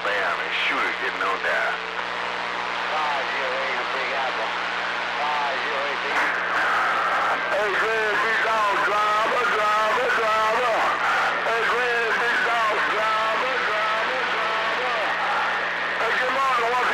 bam, and shooter getting on there. 508 Big Apple. 508 Big Apple. Hey, Glenn, big dog, driver. Hey, Glenn, big dog, driver. Hey, good morning,